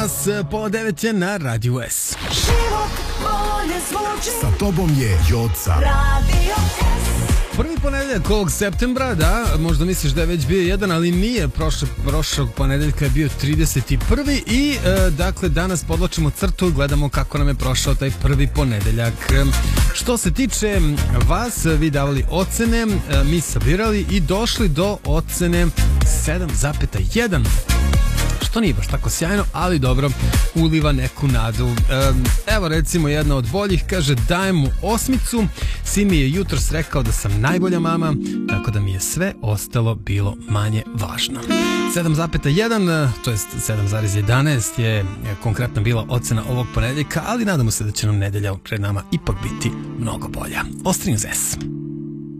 čas, pola 9 je na Radiju S. Život bolje zvuči. Sa tobom je Joca. Radio S. Prvi ponedeljak ovog septembra, da, možda misliš da je već bio jedan, ali nije, prošlog ponedeljka je bio 31. I dakle danas podlačimo crtu i gledamo kako nam je prošao taj prvi ponedeljak. Što se tiče vas, vi davali ocene, mi sabirali i došli do ocene 7,1. Što nije baš tako sjajno, ali dobro, uliva neku nadu. Evo recimo jedna od boljih, kaže dajem mu 8. Sin mi je jutros rekao da sam najbolja mama, tako da mi je sve ostalo bilo manje važno. 7,1, to jest 7,11 je konkretno bila ocena ovog ponedeljka, ali nadamo se da će nam nedelja pred nama ipak biti mnogo bolja. Ostrini uz S.